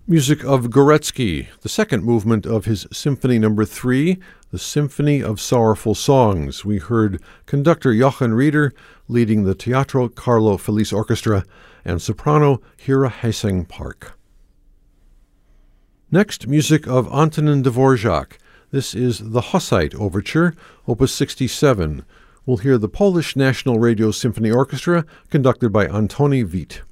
Music of Gorecki, the second movement of his Symphony No. 3, the Symphony of Sorrowful Songs. We heard conductor Jochen Rieder leading the Teatro Carlo Felice Orchestra and soprano Hira Heissing-Park. Next, music of Antonin Dvorak. This is the Hussite Overture, Opus 67. We'll hear the Polish National Radio Symphony Orchestra, conducted by Antoni Vit.